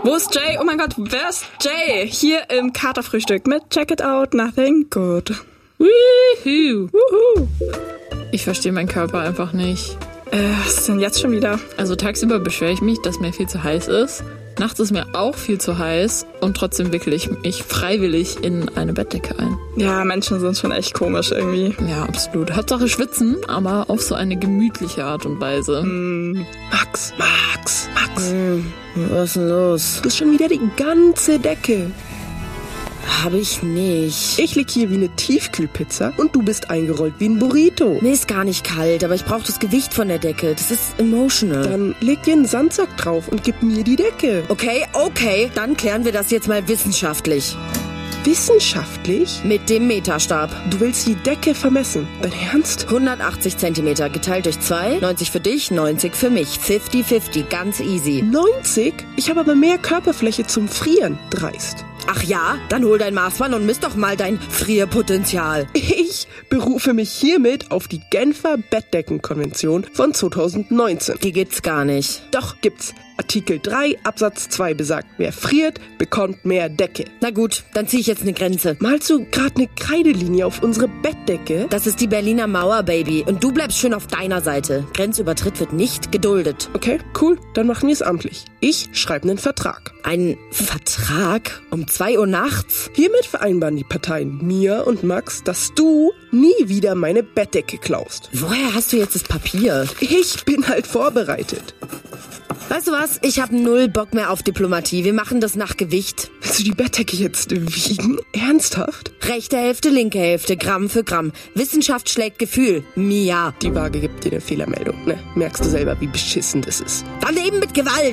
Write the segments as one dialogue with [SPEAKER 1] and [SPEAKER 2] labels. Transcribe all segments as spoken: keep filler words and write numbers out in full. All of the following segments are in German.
[SPEAKER 1] Wo ist Jay? Oh mein Gott, wer ist Jay? Hier im Katerfrühstück mit Check It Out, Nothing Good.
[SPEAKER 2] Wuhu.
[SPEAKER 1] Wuhu.
[SPEAKER 2] Ich verstehe meinen Körper einfach nicht.
[SPEAKER 1] Äh, was ist denn jetzt schon wieder?
[SPEAKER 2] Also tagsüber beschwere ich mich, dass mir viel zu heiß ist. Nachts ist mir auch viel zu heiß und trotzdem wickele ich mich freiwillig in eine Bettdecke ein.
[SPEAKER 1] Ja, Menschen sind schon echt komisch irgendwie.
[SPEAKER 2] Ja, absolut. Hauptsache schwitzen, aber auf so eine gemütliche Art und Weise.
[SPEAKER 1] Mm. Max, Max, Max.
[SPEAKER 3] Hm, was ist denn los?
[SPEAKER 4] Das ist schon wieder die ganze Decke.
[SPEAKER 3] Hab ich nicht.
[SPEAKER 4] Ich lieg hier wie eine Tiefkühlpizza und du bist eingerollt wie ein Burrito.
[SPEAKER 3] Mir ist gar nicht kalt, aber ich brauche das Gewicht von der Decke. Das ist emotional.
[SPEAKER 4] Dann leg dir einen Sandsack drauf und gib mir die Decke.
[SPEAKER 3] Okay, okay, dann klären wir das jetzt mal wissenschaftlich.
[SPEAKER 4] Wissenschaftlich?
[SPEAKER 3] Mit dem Meterstab.
[SPEAKER 4] Du willst die Decke vermessen? Dein Ernst?
[SPEAKER 3] hundertachtzig Zentimeter geteilt durch zwei, neunzig für dich, neunzig für mich. fünfzig fünfzig, ganz easy.
[SPEAKER 4] neunzig? Ich habe aber mehr Körperfläche zum Frieren. Dreist.
[SPEAKER 3] Ach ja? Dann hol dein Maßband und misst doch mal dein Frierpotenzial.
[SPEAKER 4] Ich berufe mich hiermit auf die Genfer Bettdeckenkonvention von zweitausendneunzehn.
[SPEAKER 3] Die gibt's gar nicht.
[SPEAKER 4] Doch, gibt's. Artikel drei Absatz zwei besagt, wer friert, bekommt mehr Decke.
[SPEAKER 3] Na gut, dann zieh ich jetzt eine Grenze.
[SPEAKER 4] Malst du gerade eine Kreidelinie auf unsere Bettdecke?
[SPEAKER 3] Das ist die Berliner Mauer, Baby. Und du bleibst schön auf deiner Seite. Grenzübertritt wird nicht geduldet.
[SPEAKER 4] Okay, cool. Dann machen wir es amtlich. Ich schreibe einen Vertrag.
[SPEAKER 3] Ein Vertrag? Um zwei Uhr nachts?
[SPEAKER 4] Hiermit vereinbaren die Parteien, Mia und Max, dass du nie wieder meine Bettdecke klaust.
[SPEAKER 3] Woher hast du jetzt das Papier?
[SPEAKER 4] Ich bin halt vorbereitet.
[SPEAKER 3] Weißt du was? Ich hab null Bock mehr auf Diplomatie. Wir machen das nach Gewicht.
[SPEAKER 4] Willst du die Bettdecke jetzt wiegen? Ernsthaft?
[SPEAKER 3] Rechte Hälfte, linke Hälfte, Gramm für Gramm. Wissenschaft schlägt Gefühl. Mia.
[SPEAKER 4] Die Waage gibt dir eine Fehlermeldung, ne? Merkst du selber, wie beschissen das ist.
[SPEAKER 3] Daneben mit Gewalt.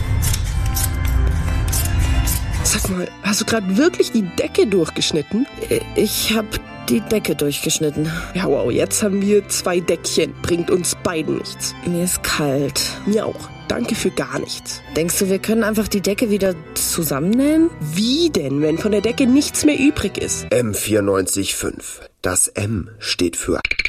[SPEAKER 4] Sag mal, hast du gerade wirklich die Decke durchgeschnitten?
[SPEAKER 3] Ich hab die Decke durchgeschnitten.
[SPEAKER 4] Ja, wow, jetzt haben wir zwei Deckchen. Bringt uns beiden nichts.
[SPEAKER 3] Mir ist kalt.
[SPEAKER 4] Mir auch. Danke für gar nichts.
[SPEAKER 3] Denkst du, wir können einfach die Decke wieder zusammennähen?
[SPEAKER 4] Wie denn, wenn von der Decke nichts mehr übrig ist?
[SPEAKER 5] M vierundneunzig Komma fünf. Das M steht für